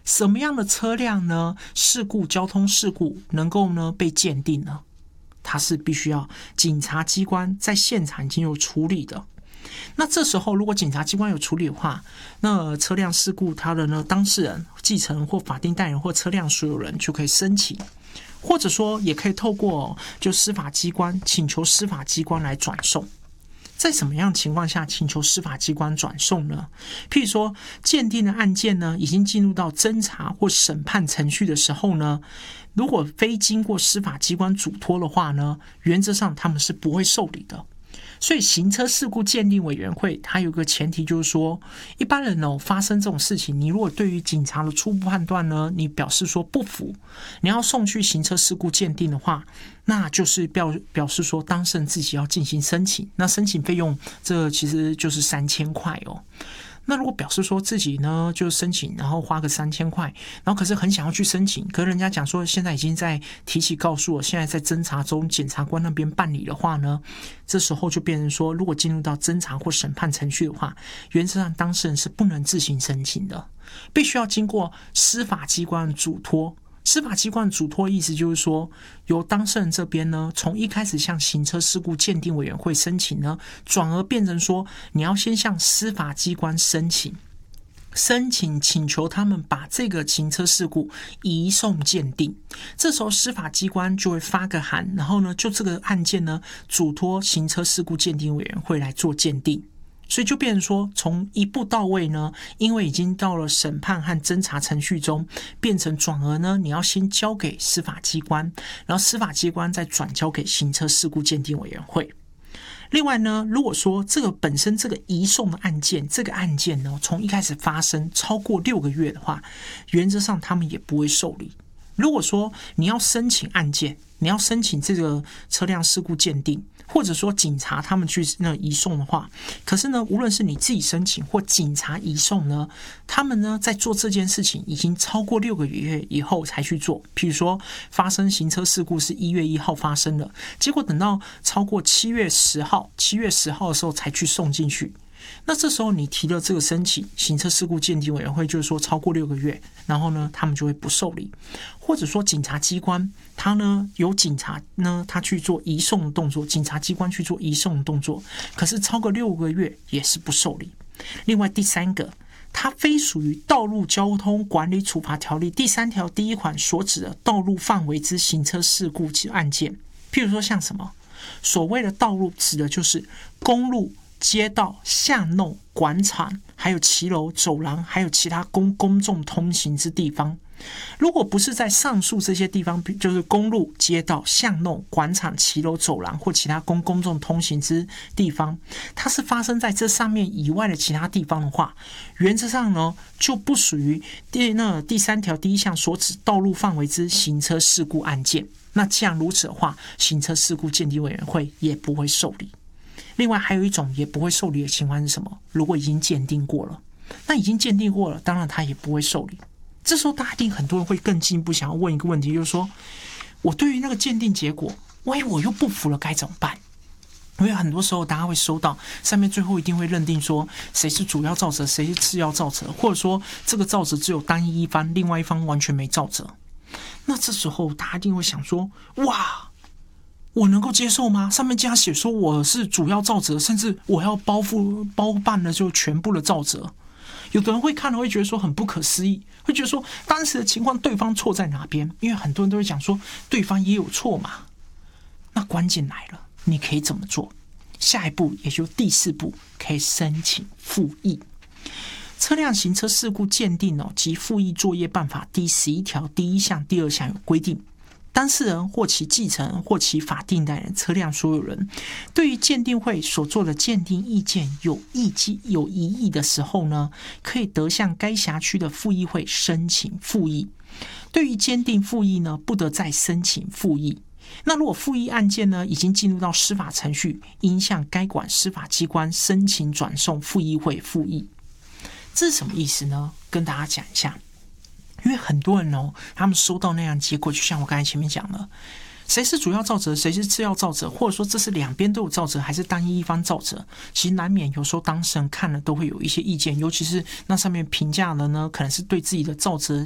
什么样的车辆呢？交通事故能够呢被鉴定呢？它是必须要警察机关在现场已经有处理的。那这时候如果警察机关有处理的话，那车辆事故它的呢当事人、继承人或法定代理人或车辆所有人就可以申请，或者说也可以透过就司法机关请求司法机关来转送。在什么样情况下请求司法机关转送呢？譬如说鉴定的案件呢已经进入到侦查或审判程序的时候呢，如果非经过司法机关嘱托的话呢，原则上他们是不会受理的。所以行车事故鉴定委员会它有个前提，就是说一般人发生这种事情，你如果对于警察的初步判断呢，你表示说不服，你要送去行车事故鉴定的话，那就是表示说当事人自己要进行申请，那申请费用这其实就是3000块哦。那如果表示说自己呢就申请，然后花个3000块，然后可是很想要去申请，可是人家讲说现在已经在提起告诉了，现在在侦查中，检察官那边办理的话呢，这时候就变成说，如果进入到侦查或审判程序的话，原则上当事人是不能自行申请的，必须要经过司法机关嘱托。司法机关嘱托意思就是说，由当事人这边呢，从一开始向行车事故鉴定委员会申请呢，转而变成说，你要先向司法机关申请请求他们把这个行车事故移送鉴定。这时候司法机关就会发个函，然后呢，就这个案件呢，嘱托行车事故鉴定委员会来做鉴定。所以就变成说，从一步到位呢，因为已经到了审判和侦查程序中，变成转而呢，你要先交给司法机关，然后司法机关再转交给行车事故鉴定委员会。另外呢，如果说这个本身这个移送的案件，这个案件呢，从一开始发生超过6个月的话，原则上他们也不会受理。如果说你要申请案件，你要申请这个车辆事故鉴定，或者说警察他们去移送的话，可是呢，无论是你自己申请或警察移送呢，他们呢在做这件事情已经超过6个月以后才去做。譬如说发生行车事故是1月1号发生的，结果等到超过7月10号的时候才去送进去。那这时候你提了这个申请，行车事故鉴定委员会就是说超过6个月，然后呢他们就会不受理。或者说检察机关他呢有警察呢他去做移送的动作，警察机关去做移送的动作，可是超过6个月也是不受理。另外第3个，它非属于道路交通管理处罚条例第3条第1款所指的道路范围之行车事故案件。譬如说像什么，所谓的道路指的就是公路、街道、巷弄、广场，还有骑楼、走廊，还有其他公众通行之地方。如果不是在上述这些地方，就是公路、街道、巷弄、广场、骑楼、走廊或其他公众通行之地方，它是发生在这上面以外的其他地方的话，原则上呢就不属于第3条第1项所指道路范围之行车事故案件。那既然如此的话，行车事故鉴定委员会也不会受理。另外还有一种也不会受理的情况是什么？如果已经鉴定过了，那已经鉴定过了，当然他也不会受理。这时候大家一定很多人会更进一步想要问一个问题，就是说我对于那个鉴定结果，万一我又不服了该怎么办？因为很多时候大家会收到上面最后一定会认定说谁是主要肇责，谁是次要肇责，或者说这个肇责只有单一一方，另外一方完全没肇责。那这时候大家一定会想说，哇，我能够接受吗？上面竟然写说我是主要肇责，甚至我要包办了就全部的肇责。有的人会看了会觉得说很不可思议，会觉得说当时的情况对方错在哪边？因为很多人都会讲说对方也有错嘛。那关键来了，你可以怎么做？下一步也就第4步，可以申请复议。车辆行车事故鉴定及复议作业办法第11条第1项第2项有规定，当事人或其继承人或其法定代理人、车辆所有人，对于鉴定会所做的鉴定意见有异议的时候呢，可以得向该辖区的复议会申请复议。对于鉴定复议呢，不得再申请复议。那如果复议案件呢已经进入到司法程序，应向该管司法机关申请转送复议会复议。这是什么意思呢？跟大家讲一下。因为很多人他们收到那样结果，就像我刚才前面讲了，谁是主要肇责，谁是次要肇责，或者说这是两边都有肇责，还是单一一方肇责，其实难免有时候当事人看了都会有一些意见，尤其是那上面评价的呢，可能是对自己的肇责